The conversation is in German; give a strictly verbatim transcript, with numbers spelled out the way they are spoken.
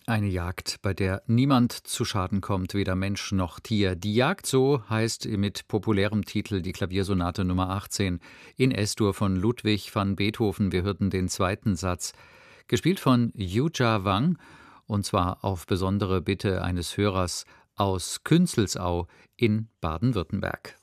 Eine Jagd, bei der niemand zu Schaden kommt, weder Mensch noch Tier. Die Jagd, so heißt mit populärem Titel die Klaviersonate Nummer achtzehn in Es-Dur von Ludwig van Beethoven. Wir hörten den zweiten Satz, gespielt von Yuja Wang, und zwar auf besondere Bitte eines Hörers aus Künzelsau in Baden-Württemberg.